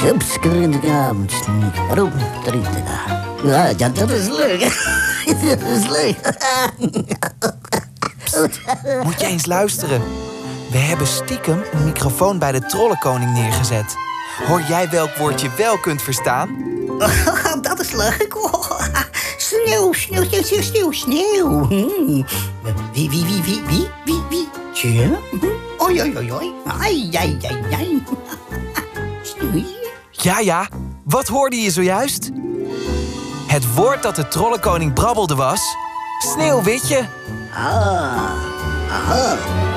Ja, dat is leuk. Dat is leuk. Moet je eens luisteren. We hebben stiekem een microfoon bij de Trollenkoning neergezet. Hoor jij welk woord je wel kunt verstaan? Dat is leuk. Sneeuw, sneeuw, sneeuw, sneeuw, sneeuw. Wie? Tje? Oi, oi, oi, oi. Ai, ai, ai, ai. Sneeuw. Ja, wat hoorde je zojuist? Het woord dat de Trollenkoning brabbelde was... Sneeuwwitje. Ah.